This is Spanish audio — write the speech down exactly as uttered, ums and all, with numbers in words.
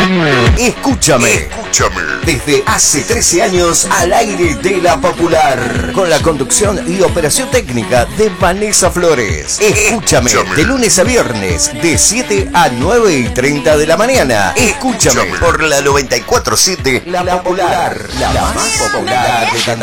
Escúchame. Escúchame. Desde hace trece años al aire de La Popular. Con la conducción y operación técnica de Vanessa Flores. Escúchame. Escúchame. De lunes a viernes, de siete a nueve y treinta de la mañana. Escúchame. Escúchame. Por la noventa y cuatro punto siete. La Popular. La más popular de Tandil.